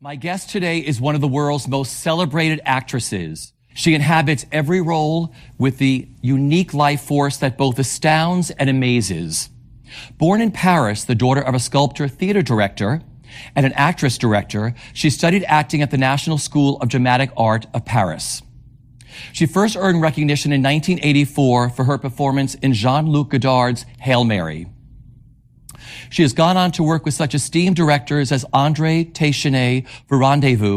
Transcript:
My guest today is one of the world's most celebrated actresses. She inhabits every role with the unique life force that both astounds and amazes. Born in Paris, the daughter of a sculptor, theater director, and an actress director, she studied acting at the National School of Dramatic Art of Paris. She first earned recognition in 1984 for her performance in Jean-Luc Godard's Hail Mary. She has gone on to work with such esteemed directors as André Téchiné for Rendezvous,